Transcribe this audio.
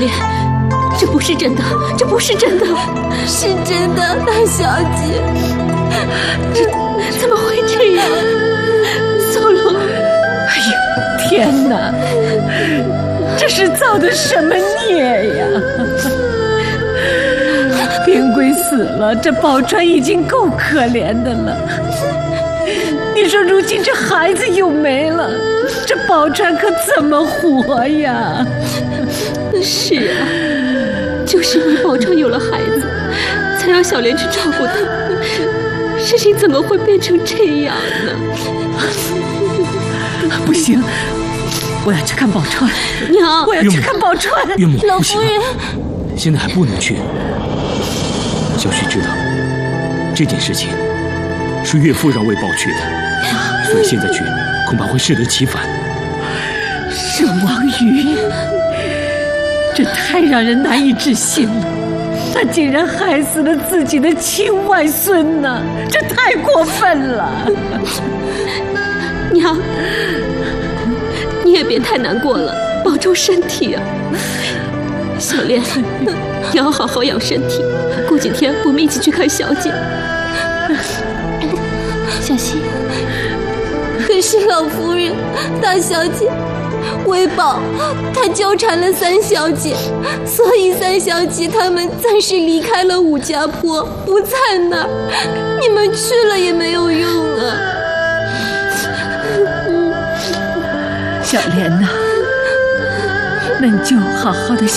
莲，这不是真的，这不是真的， 是真的，大小姐。 这怎么会这样？小龙， 哎呦，天哪！这是造的什么孽呀！平贵死了，这宝钏已经够可怜的了。你说如今这孩子又没了，这宝钏可怎么活呀？ 是啊，就是因为宝钏有了孩子，才让小莲去照顾她。事情怎么会变成这样呢？ 不行，我要去看宝钏。 娘， 我要去看宝钏。 岳母， 老夫人， 现在还不能去。小婿知道这件事情是岳父让魏豹去的，所以现在去恐怕会适得其反。 佘王宇，这太让人难以置信了。他竟然害死了自己的亲外孙呢，这太过分了。 娘，你也别太难过了，保重身体啊。小莲，你要好好养身体，过几天我们一起去看小姐。 小心。可是老夫人，大小姐，魏宝他纠缠了三小姐，所以三小姐他们暂时离开了武家坡，不在那儿。你们去了也没有用啊。 小莲呐，那你就好好的